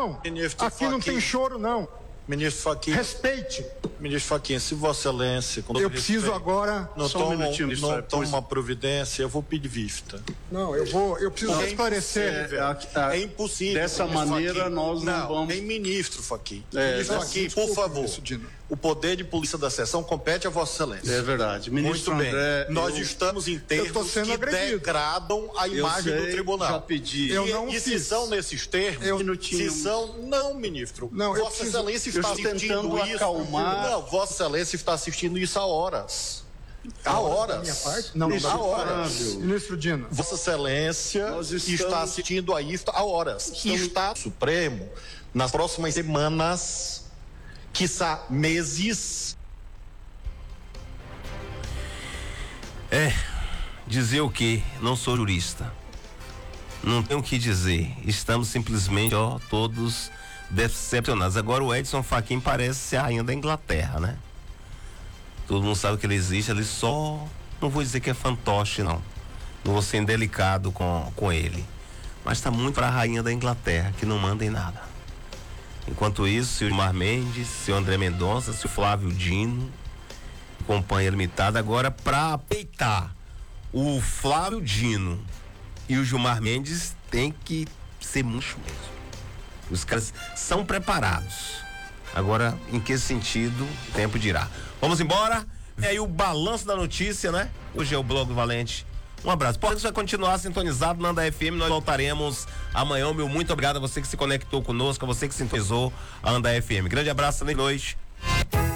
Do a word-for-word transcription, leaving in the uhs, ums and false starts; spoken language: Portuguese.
não. Ministro Aqui não Fachin. tem choro, não. Ministro Fachin. Respeite. Ministro Fachin, se Vossa Excelência... com Eu todo preciso respeito, agora... Não Só um toma, minutinho, ministro, não é, toma pois- uma providência, eu vou pedir vista. Não, eu vou... Eu preciso É esclarecer. impossível. É, a- É impossível. dessa ministro maneira, Fachin. nós não vamos- Tem ministro, Fachin. É, ministro não, Fachin, desculpa, por favor. ministro Dino. O poder de polícia da sessão compete a Vossa Excelência. É verdade. Ministro Muito bem. André, Nós eu- estamos em termos tô sendo que agredido. degradam a Eu imagem sei, do tribunal. já pedi. Eu e, não e se fiz. são nesses termos, Eu- se minutinho. são, não, ministro. Não, eu Vossa preciso- Excelência eu está estou assistindo tentando isso. acalmar. Não, Vossa Excelência está assistindo isso há horas. Há horas. Da minha parte? Não, Ministro não, há horas. Fábio. Ministro Dino. Vossa Excelência Nós estamos- está assistindo a isso há horas. E está Supremo, nas próximas semanas, quiçá meses. É, dizer o quê? Não sou jurista. Não tenho o que dizer. Estamos simplesmente, ó, todos decepcionados. Agora o Edson Fachin parece ser a rainha da Inglaterra, né? Todo mundo sabe que ele existe, ele só... Não vou dizer que é fantoche, não. Não vou ser indelicado com, com ele. Mas tá muito pra rainha da Inglaterra, que não manda em nada. Enquanto isso, se o Gilmar Mendes, se o André Mendonça, se o Flávio Dino, Companhia Limitada, agora pra peitar o Flávio Dino e o Gilmar Mendes tem que ser murcho mesmo. Os caras são preparados. Agora, em que sentido, o tempo dirá. Vamos embora. É aí o balanço da notícia, né? Hoje é o Blog do Valente. Um abraço. Pode só continuar sintonizado na Anda F M. Nós voltaremos amanhã. Meu muito obrigado a você que se conectou conosco, a você que sintonizou a Anda F M. Grande abraço, boa noite.